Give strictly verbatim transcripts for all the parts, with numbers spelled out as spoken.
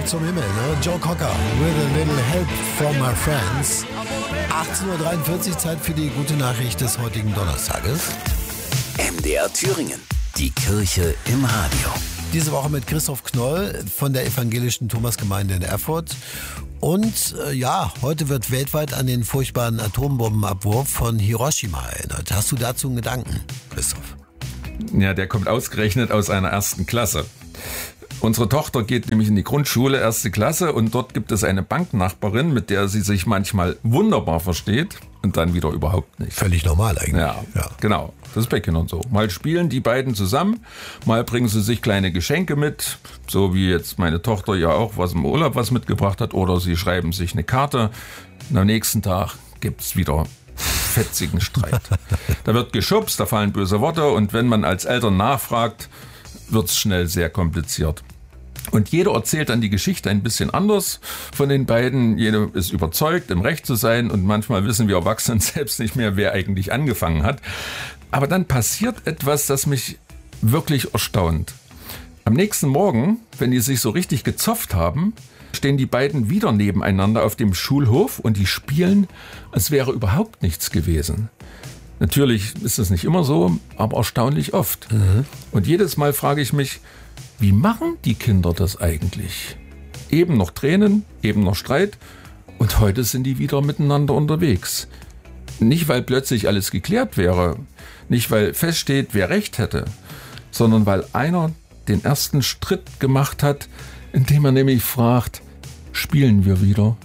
zum Himmel, ne? Joe Cocker, with a little help from my friends. achtzehn Uhr dreiundvierzig, Zeit für die gute Nachricht des heutigen Donnerstages. M D R Thüringen, die Kirche im Radio. Diese Woche mit Christoph Knoll von der evangelischen Thomasgemeinde in Erfurt. Und äh, ja, heute wird weltweit an den furchtbaren Atombombenabwurf von Hiroshima erinnert. Hast du dazu einen Gedanken, Christoph? Ja, der kommt ausgerechnet aus einer ersten Klasse. Unsere Tochter geht nämlich in die Grundschule, erste Klasse, und dort gibt es eine Banknachbarin, mit der sie sich manchmal wunderbar versteht und dann wieder überhaupt nicht. Völlig normal eigentlich. Ja, ja. Genau. Das ist bei Kindern so. Mal spielen die beiden zusammen, mal bringen sie sich kleine Geschenke mit, so wie jetzt meine Tochter ja auch was im Urlaub was mitgebracht hat, oder sie schreiben sich eine Karte. Und am nächsten Tag gibt's wieder fetzigen Streit. Da wird geschubst, da fallen böse Worte, und wenn man als Eltern nachfragt, wird's schnell sehr kompliziert. Und jeder erzählt dann die Geschichte ein bisschen anders von den beiden. Jeder ist überzeugt, im Recht zu sein, und manchmal wissen wir Erwachsenen selbst nicht mehr, wer eigentlich angefangen hat. Aber dann passiert etwas, das mich wirklich erstaunt. Am nächsten Morgen, wenn die sich so richtig gezofft haben, stehen die beiden wieder nebeneinander auf dem Schulhof und die spielen, als wäre überhaupt nichts gewesen. Natürlich ist es nicht immer so, aber erstaunlich oft. Mhm. Und jedes Mal frage ich mich, wie machen die Kinder das eigentlich? Eben noch Tränen, eben noch Streit, und heute sind die wieder miteinander unterwegs. Nicht, weil plötzlich alles geklärt wäre, nicht, weil feststeht, wer Recht hätte, sondern weil einer den ersten Schritt gemacht hat, indem er nämlich fragt, spielen wir wieder?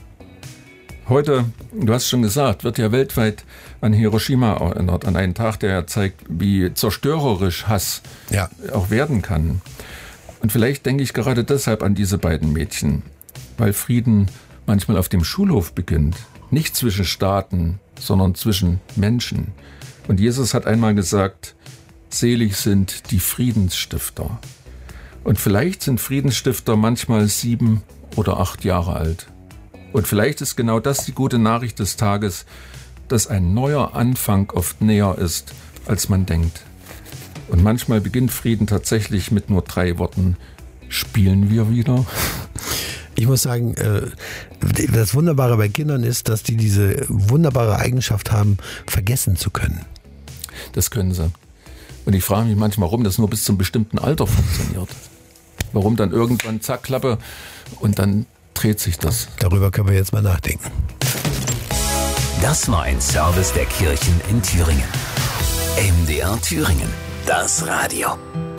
Heute, du hast schon gesagt, wird ja weltweit an Hiroshima erinnert, an einen Tag, der zeigt, wie zerstörerisch Hass ja. auch werden kann. Und vielleicht denke ich gerade deshalb an diese beiden Mädchen, weil Frieden manchmal auf dem Schulhof beginnt, nicht zwischen Staaten, sondern zwischen Menschen. Und Jesus hat einmal gesagt, selig sind die Friedensstifter. Und vielleicht sind Friedensstifter manchmal sieben oder acht Jahre alt. Und vielleicht ist genau das die gute Nachricht des Tages, dass ein neuer Anfang oft näher ist, als man denkt. Und manchmal beginnt Frieden tatsächlich mit nur drei Worten. Spielen wir wieder? Ich muss sagen, das Wunderbare bei Kindern ist, dass die diese wunderbare Eigenschaft haben, vergessen zu können. Das können sie. Und ich frage mich manchmal, warum das nur bis zum bestimmten Alter funktioniert. Warum dann irgendwann zack, Klappe und dann dreht sich das. Darüber können wir jetzt mal nachdenken. Das war ein Service der Kirchen in Thüringen. M D R Thüringen, das Radio.